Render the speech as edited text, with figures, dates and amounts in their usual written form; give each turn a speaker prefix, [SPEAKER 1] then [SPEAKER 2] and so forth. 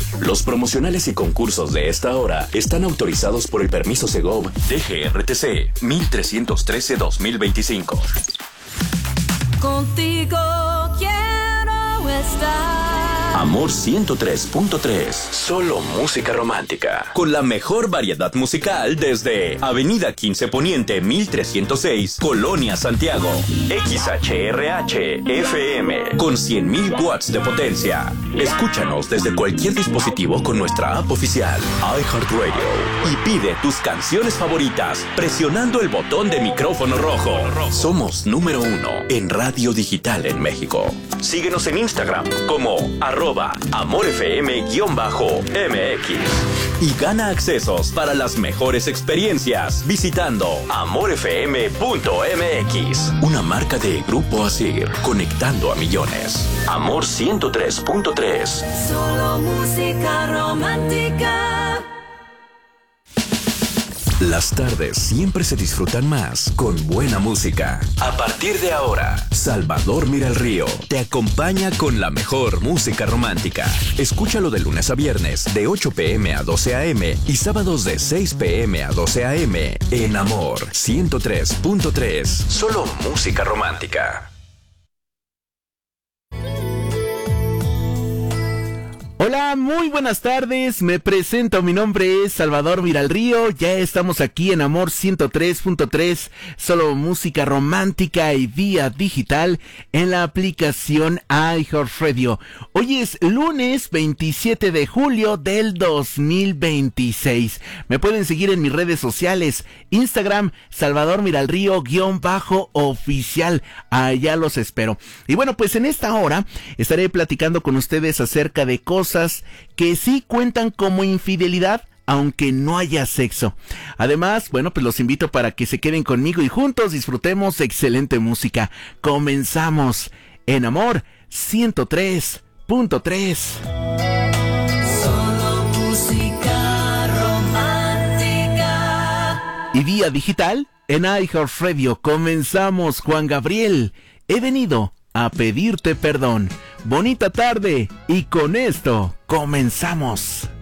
[SPEAKER 1] Los promocionales y concursos de esta hora están autorizados por el permiso Segov DGRTC 1313-2025.
[SPEAKER 2] Contigo quiero estar.
[SPEAKER 1] Amor 103.3, solo música romántica. Con la mejor variedad musical desde Avenida 15 Poniente 1306, Colonia Santiago. XHRH FM con 100.000 watts de potencia. Escúchanos desde cualquier dispositivo con nuestra app oficial iHeartRadio y pide tus canciones favoritas presionando el botón de micrófono rojo. Somos número 1 en radio digital en México. Síguenos en Instagram como @AmorFM_MX y gana accesos para las mejores experiencias visitando AmorFM.mx, una marca de Grupo Asir, conectando a millones. Amor 103.3,
[SPEAKER 2] solo música romántica.
[SPEAKER 1] Las tardes siempre se disfrutan más con buena música. A partir de ahora, Salvador Mira el Río te acompaña con la mejor música romántica. Escúchalo de lunes a viernes de 8 p.m. a 12 a.m. y sábados de 6 p.m. a 12 a.m. en Amor 103.3. Solo música romántica.
[SPEAKER 3] Hola, muy buenas tardes, me presento, mi nombre es Salvador Miralrío, ya estamos aquí en Amor 103.3, solo música romántica y vía digital en la aplicación iHeartRadio. Hoy es lunes 27 de julio del 2026. Me pueden seguir en mis redes sociales, Instagram, Salvador Miralrío_oficial, allá los espero. Y bueno, pues en esta hora estaré platicando con ustedes acerca de cosas que sí cuentan como infidelidad, aunque no haya sexo. Además, bueno, pues los invito para que se queden conmigo y juntos disfrutemos excelente música. Comenzamos en Amor 103.3.
[SPEAKER 2] Solo música romántica.
[SPEAKER 3] Y vía digital en iHeartRadio. Comenzamos. Juan Gabriel, he venido a pedirte perdón. Bonita tarde y con esto comenzamos.